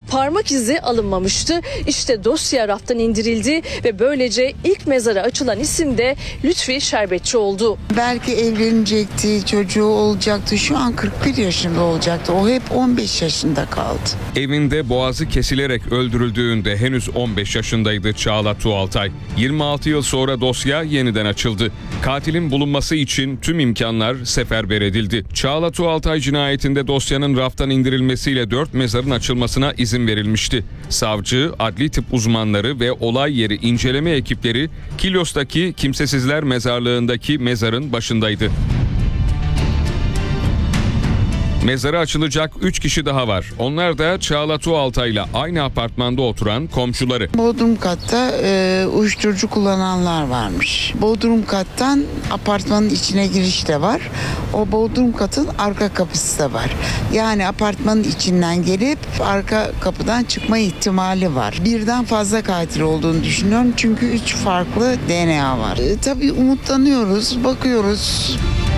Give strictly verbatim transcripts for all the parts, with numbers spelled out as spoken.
parmak izi alınmamıştı. İşte dosya raftan indirildi ve böylece ilk mezara açılan isim de Lütfi Şerbetçi oldu. Belki evlenecekti, çocuğu olacaktı. Şu an kırk bir yaşında olacaktı. O hep on beş yaşında kaldı. Evinde boğazı kesilerek öldürüldüğünde henüz on beş yaşındaydı Çağla Tuğaltay. yirmi altı yıl sonra dosya yeniden açıldı. Katilin bulunması için tüm imkanlar seferber edildi. Çağla Tuğaltay cinayetinde dosyanın raftan indirilmesiyle dört mezarın açılmasına izin verilmişti. Savcı, adli tıp uzmanları ve olay yeri inceleme ekipleri Kilyos'taki Kimsesizler Mezarlığı'ndaki mezarın başındaydı. Mezarı açılacak üç kişi daha var. Onlar da Çağla Tuğaltay'la aynı apartmanda oturan komşuları. Bodrum katta e, uyuşturucu kullananlar varmış. Bodrum kattan apartmanın içine giriş de var. O bodrum katın arka kapısı da var. Yani apartmanın içinden gelip arka kapıdan çıkma ihtimali var. Birden fazla katil olduğunu düşünüyorum. Çünkü üç farklı D N A var. E, tabii umutlanıyoruz, bakıyoruz.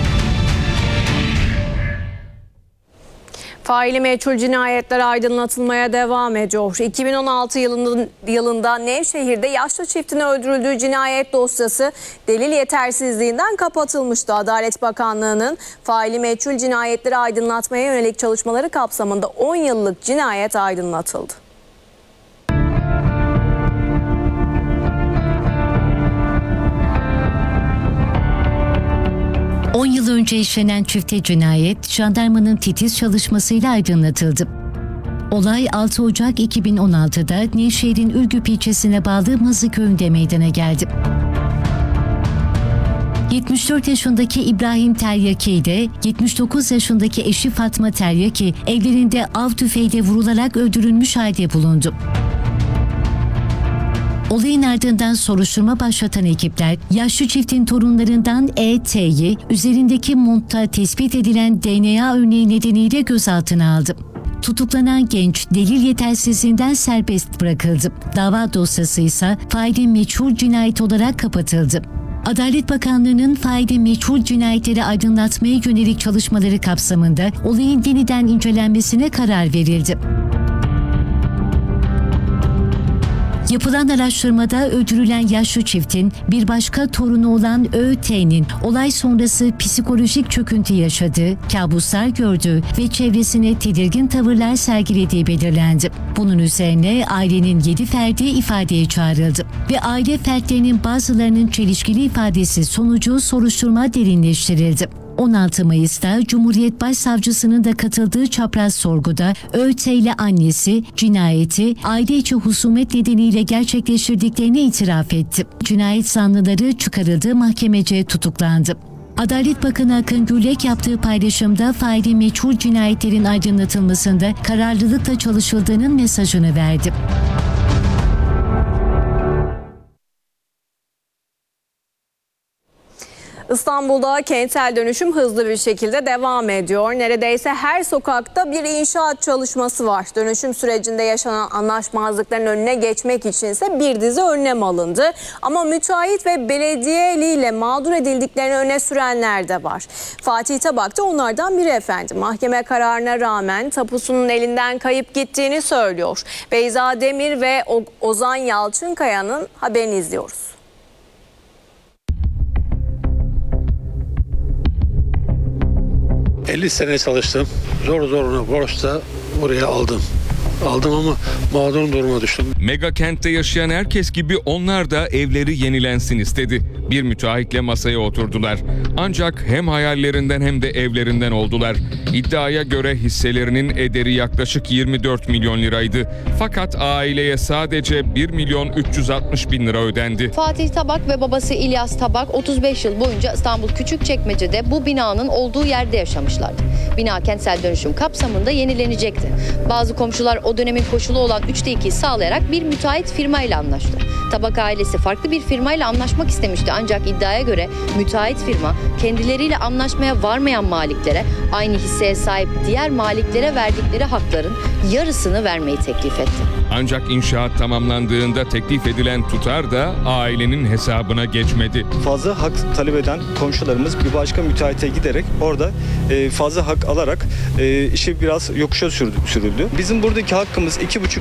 Faili meçhul cinayetler aydınlatılmaya devam ediyor. iki bin on altı yılında, yılında Nevşehir'de yaşlı çiftin öldürüldüğü cinayet dosyası delil yetersizliğinden kapatılmıştı. Adalet Bakanlığı'nın faili meçhul cinayetleri aydınlatmaya yönelik çalışmaları kapsamında on yıllık cinayet aydınlatıldı. on yıl önce işlenen çifte cinayet, jandarmanın titiz çalışmasıyla aydınlatıldı. Olay altı Ocak iki bin on altıda Nevşehir'in Ürgüp ilçesine bağlı Mazıköy'ünde meydana geldi. yetmiş dört yaşındaki İbrahim Teryaki ile yetmiş dokuz yaşındaki eşi Fatma Teryaki evlerinde av tüfeğiyle vurularak öldürülmüş halde bulundu. Olayın ardından soruşturma başlatan ekipler, yaşlı çiftin torunlarından E T'yi üzerindeki montta tespit edilen D N A örneği nedeniyle gözaltına aldı. Tutuklanan genç delil yetersizliğinden serbest bırakıldı. Dava dosyası ise faili meçhul cinayet olarak kapatıldı. Adalet Bakanlığı'nın faili meçhul cinayetleri aydınlatmaya yönelik çalışmaları kapsamında olayın yeniden incelenmesine karar verildi. Yapılan araştırmada öldürülen yaşlı çiftin bir başka torunu olan Ö T'nin olay sonrası psikolojik çöküntü yaşadığı, kabuslar gördüğü ve çevresine tedirgin tavırlar sergilediği belirlendi. Bunun üzerine ailenin yedi ferdi ifadeye çağrıldı ve aile fertlerinin bazılarının çelişkili ifadesi sonucu soruşturma derinleştirildi. on altı Mayıs'ta Cumhuriyet Başsavcısının da katıldığı çapraz sorguda Ö T ile annesi cinayeti aile içi husumet nedeniyle gerçekleştirdiklerini itiraf etti. Cinayet zanlıları çıkarıldığı mahkemece tutuklandı. Adalet Bakanı Akın Gürlek yaptığı paylaşımda faili meçhul cinayetlerin aydınlatılmasında kararlılıkla çalışıldığının mesajını verdi. İstanbul'da kentsel dönüşüm hızlı bir şekilde devam ediyor. Neredeyse her sokakta bir inşaat çalışması var. Dönüşüm sürecinde yaşanan anlaşmazlıkların önüne geçmek içinse bir dizi önlem alındı. Ama müteahhit ve belediye eliyle mağdur edildiklerini öne sürenler de var. Fatih Tabak da onlardan biri efendim. Mahkeme kararına rağmen tapusunun elinden kayıp gittiğini söylüyor. Beyza Demir ve Ozan Yalçınkaya'nın haberini izliyoruz. elli sene çalıştım. Zor zoruna borçla buraya aldım. Aldım ama mağdur duruma düştüm. Mega kentte yaşayan herkes gibi onlar da evleri yenilensin istedi. Bir müteahhitle masaya oturdular. Ancak hem hayallerinden hem de evlerinden oldular. İddiaya göre hisselerinin ederi yaklaşık yirmi dört milyon liraydı. Fakat aileye sadece bir milyon üç yüz altmış bin lira ödendi. Fatih Tabak ve babası İlyas Tabak otuz beş yıl boyunca İstanbul Küçükçekmece'de bu binanın olduğu yerde yaşamışlardı. Bina kentsel dönüşüm kapsamında yenilenecekti. Bazı komşular o dönemin koşulu olan üçte ikiyi sağlayarak bir müteahhit firmayla anlaştı. Tabak ailesi farklı bir firmayla anlaşmak istemişti ancak iddiaya göre müteahhit firma kendileriyle anlaşmaya varmayan maliklere aynı hisseye sahip diğer maliklere verdikleri hakların yarısını vermeyi teklif etti. Ancak inşaat tamamlandığında teklif edilen tutar da ailenin hesabına geçmedi. Fazla hak talep eden komşularımız bir başka müteahhite giderek orada fazla hak alarak işi biraz yokuşa sürüldü. Bizim buradaki hakkımız iki buçuk